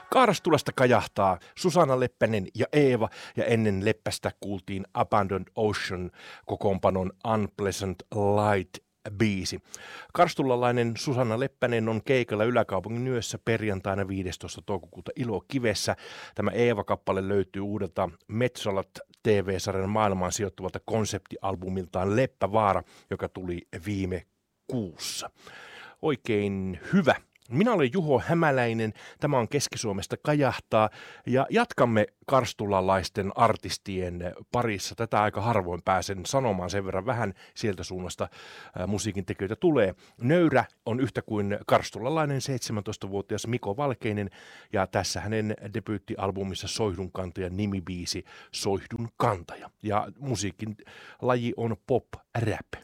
Kaarastulasta kajahtaa Susanna Leppänen ja Eeva, ja ennen Leppästä kuultiin Abandoned Ocean kokoonpanon Unpleasant Light-biisi. Karstulalainen Susanna Leppänen on keikalla Yläkaupungin yössä perjantaina 15. toukokuuta Ilokivessä. Tämä Eeva-kappale löytyy uudelta Metsolat TV-sarjan maailmaan sijoittuvalta konseptialbumiltaan Leppävaara, joka tuli viime kuussa. Oikein hyvä. Minä olen Juho Hämäläinen, tämä on Keski-Suomesta kajahtaa ja jatkamme karstulalaisten artistien parissa. Tätä aika harvoin pääsen sanomaan, sen verran vähän sieltä suunnasta musiikin tekijöitä tulee. Nöyrä on yhtä kuin karstulalainen 17-vuotias Miko Valkeinen ja tässä hänen debyyttialbumissa Soihdun kantaja nimibiisi Soihdun kantaja. Ja musiikin laji on pop-rap.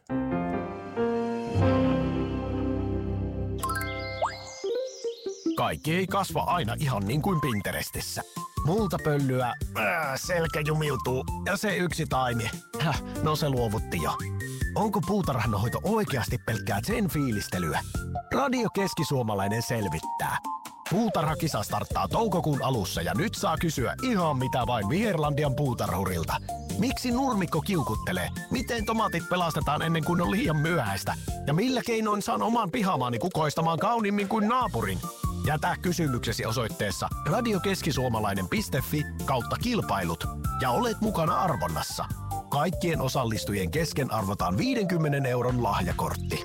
Kaikki ei kasva aina ihan niin kuin Pinterestissä. Multapölyä, selkä jumiutuu ja se yksi taimi. No se luovutti jo. Onko puutarhanhoito oikeasti pelkkää sen fiilistelyä? Radio Keski-Suomalainen selvittää. Puutarhakisa starttaa toukokuun alussa ja nyt saa kysyä ihan mitä vain Viherlandian puutarhurilta. Miksi nurmikko kiukuttelee? Miten tomaatit pelastetaan ennen kuin on liian myöhäistä? Ja millä keinoin saan oman pihamaani kukoistamaan kauniimmin kuin naapurin? Jätä kysymyksesi osoitteessa radiokeskisuomalainen.fi/kilpailut ja olet mukana arvonnassa. Kaikkien osallistujien kesken arvotaan 50 euron lahjakortti.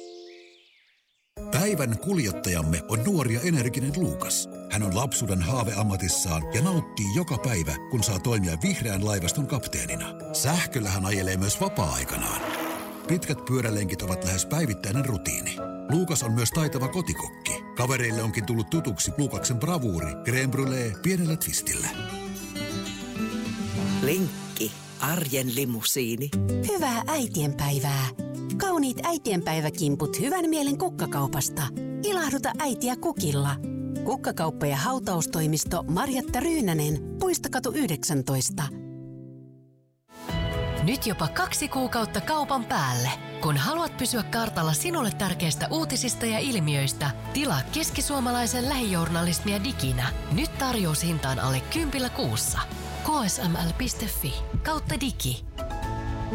Päivän kuljettajamme on nuori ja energinen Luukas. Hän on lapsuuden haave ammatissaan ja nauttii joka päivä, kun saa toimia vihreän laivaston kapteenina. Sähköllä hän ajelee myös vapaa-aikanaan. Pitkät pyörälenkit ovat lähes päivittäinen rutiini. Luukas on myös taitava kotikokki. Kavereille onkin tullut tutuksi Luukaksen bravuuri, crème brûlée pienellä twistillä. Linkki, arjen limusiini. Hyvää äitienpäivää. Kauniit äitienpäiväkimput hyvän mielen kukkakaupasta. Ilahduta äitiä kukilla. Kukkakauppa ja hautaustoimisto Marjatta Ryynänen, Puistokatu 19. Nyt jopa 2 kuukautta kaupan päälle. Kun haluat pysyä kartalla sinulle tärkeistä uutisista ja ilmiöistä, tilaa keskisuomalaisen lähijournalismia diginä. Nyt tarjoushintaan alle 10 kuussa. ksml.fi/digi.